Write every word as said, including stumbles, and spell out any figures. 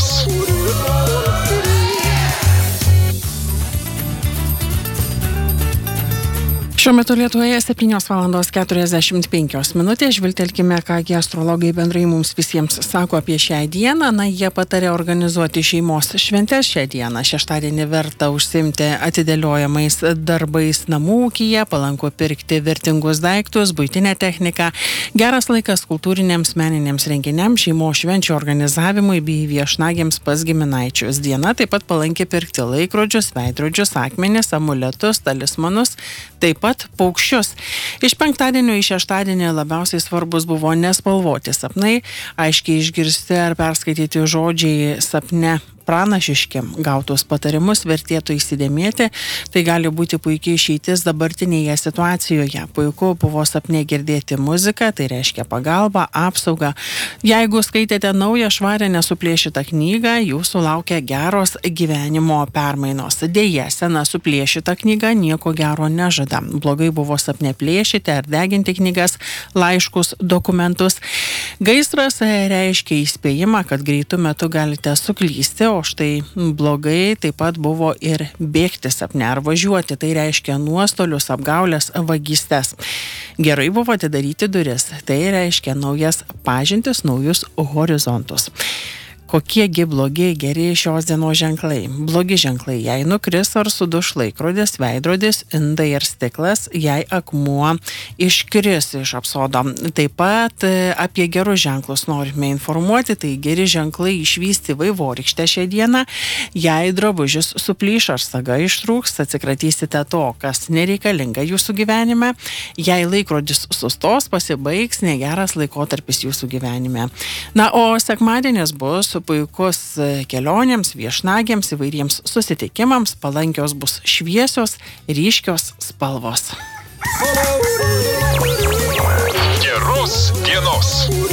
dienos. Šiuo metu Lietuvoje septynios valandos keturiasdešimt penkios minutės. Žvilgtelkime, kągi astrologai bendrai mums visiems sako apie šią dieną. Na, jie patarė organizuoti šeimos šventes šią dieną. Šeštadienį verta užsimti atidėliojamais darbais namų ūkyje, palanku pirkti vertingus daiktus, buitinę techniką. Geras laikas kultūriniams meniniams renginiams, šeimos švenčių organizavimui bei viešnagėms pas giminaičius. Diena taip pat palanki pirkti laikrodžius, veidrodžius, akmenis, amuletus, talismanus, taip pat paukščius. Iš penktadienio į šeštadienį labiausiai svarbus buvo nespalvoti sapnai, aiškiai išgirsti ar perskaityti žodžiai sapne pranašiški. Gautus patarimus vertėtų įsidėmėti, tai gali būti puikiai išeitis dabartinėje situacijoje. Puiku buvo sapne girdėti muziką, tai reiškia pagalbą, apsaugą. Jeigu skaitėte naują švarę nesuplėšytą knygą, jūsų laukia geros gyvenimo permainos. Deja, sena suplėšyta knyga nieko gero nežada. Blogai buvo sapne plėšyti ar deginti knygas, laiškus, dokumentus. Gaisras reiškia įspėjimą, kad greitų metu galite suklysti, o štai blogai taip pat buvo ir bėgti sapne ar važiuoti, tai reiškia nuostolius, apgaulės, vagystes. Gerai buvo atidaryti duris, tai reiškia naujas pažintis, naujus horizontus. Kokiegi blogi, geri šios dienos ženklai? Blogi ženklai, jei nukris ar suduš laikrodis, veidrodis, indai ir stiklas, jei akmuo iškris iš apsodo. Taip pat apie gerus ženklus norime informuoti, tai geri ženklai išvysti vaivorykštę šią dieną, jei drabužis suplyš ar saga ištrūks, atsikratysite to, kas nereikalinga jūsų gyvenime, jei laikrodis sustos, pasibaigs negeras laikotarpis jūsų gyvenime. Na, o sekmadienis bus puikus kelionėms, viešnagėms, įvairiems susitikimams, palankios bus šviesios, ryškios spalvos. Geros dienos.